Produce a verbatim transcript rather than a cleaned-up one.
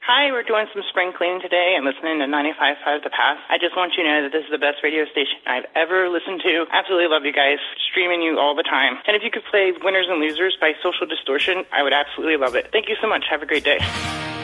Hi, we're doing some spring cleaning today and listening to ninety-five point five The Pass. I just want you to know that this is the best radio station I've ever listened to. Absolutely love you guys. Streaming you all the time. And if you could play Winners and Losers by Social Distortion, I would absolutely love it. Thank you so much. Have a great day.